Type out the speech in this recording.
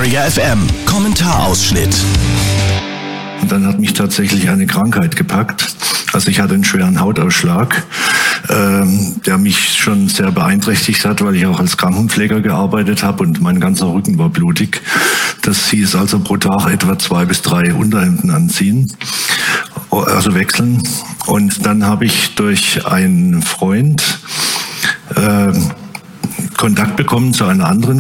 Träger FM. Kommentarausschnitt. Und dann hat mich tatsächlich eine Krankheit gepackt. Also ich hatte einen schweren Hautausschlag, der mich schon sehr beeinträchtigt hat, weil ich auch als Krankenpfleger gearbeitet habe und mein ganzer Rücken war blutig. Das hieß also pro Tag etwa 2 bis 3 Unterhemden anziehen, also wechseln. Und dann habe ich durch einen Freund Kontakt bekommen zu einer anderen